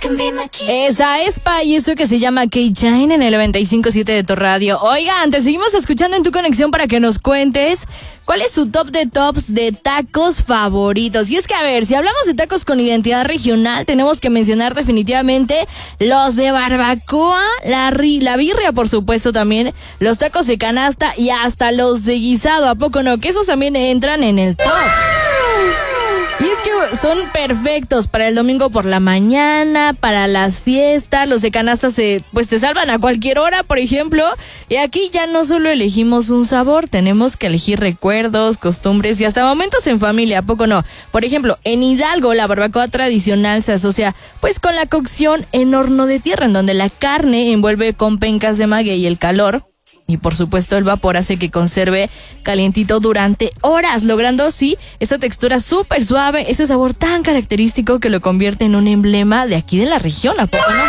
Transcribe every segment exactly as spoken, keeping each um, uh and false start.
Esa es Pa y eso que se llama K-Shine en el noventa y cinco punto siete de tu radio. Oigan, te seguimos escuchando en tu conexión para que nos cuentes cuál es tu top de tops de tacos favoritos. Y es que, a ver, si hablamos de tacos con identidad regional, tenemos que mencionar definitivamente los de barbacoa, la, ri- la birria, por supuesto, también, los tacos de canasta y hasta los de guisado. ¿A poco no? Que esos también entran en el top. Y es que son perfectos para el domingo por la mañana, para las fiestas. Los de canasta se, pues te salvan a cualquier hora, por ejemplo. Y aquí ya no solo elegimos un sabor, tenemos que elegir recuerdos, costumbres y hasta momentos en familia, ¿a poco no? Por ejemplo, en Hidalgo la barbacoa tradicional se asocia pues con la cocción en horno de tierra, en donde la carne envuelve con pencas de maguey y el calor. Y por supuesto el vapor hace que conserve calientito durante horas, logrando así esa textura súper suave, ese sabor tan característico que lo convierte en un emblema de aquí de la región, ¿a poco no?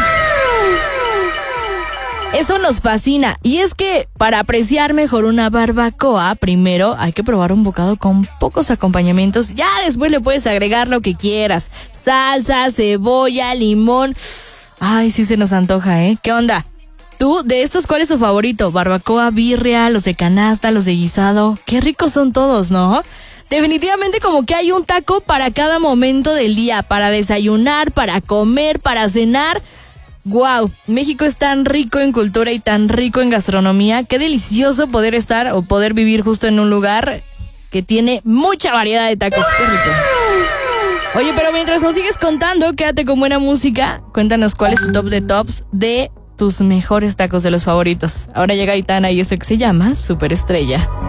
Eso nos fascina. Y es que para apreciar mejor una barbacoa, primero hay que probar un bocado con pocos acompañamientos. Ya después le puedes agregar lo que quieras. Salsa, cebolla, limón. Ay, sí se nos antoja, ¿eh? ¿Qué onda? ¿Tú, de estos, cuál es tu favorito? Barbacoa, birria, los de canasta, los de guisado. Qué ricos son todos, ¿no? Definitivamente como que hay un taco para cada momento del día. Para desayunar, para comer, para cenar. ¡Wow! México es tan rico en cultura y tan rico en gastronomía. Qué delicioso poder estar o poder vivir justo en un lugar que tiene mucha variedad de tacos. ¡Qué rico! Oye, pero mientras nos sigues contando, quédate con buena música. Cuéntanos cuál es tu top de tops de tus mejores tacos de los favoritos. Ahora llega Aitana y eso que se llama Superestrella.